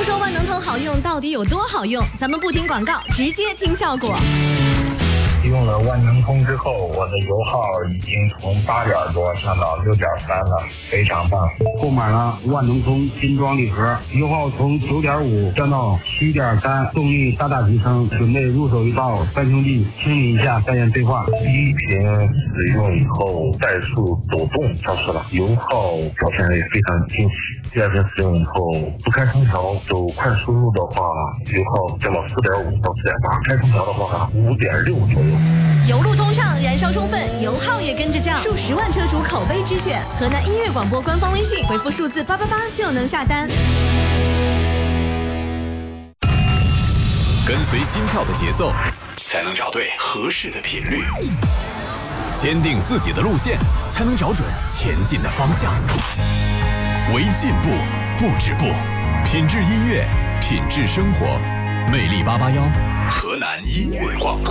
说说万能通好用到底有多好用？咱们不听广告，直接听效果。 用了万能通之后，我的油耗已经从8点多上到6.3了，非常棒。 购买了万能通精装礼盒，油耗从9.5降到7.3，动力大大提升。准备入手一道三兄弟清理一下再验对话。 第一瓶使用以后，怠速抖动消失了，油耗表现也非常惊喜。第二瓶使用以后，不开空调走快速路的话，油耗降到4.5到4.8，开空调的话5.6左右。 油路通畅，燃烧充分，油耗也跟着降。数10万车主口碑之选，河南音乐广播官方微信回复数字888就能下单。 跟随心跳的节奏，才能找对合适的频率；坚定自己的路线，才能找准前进的方向。为进步不止步，品质音乐，品质生活。魅力881，河南音乐广播。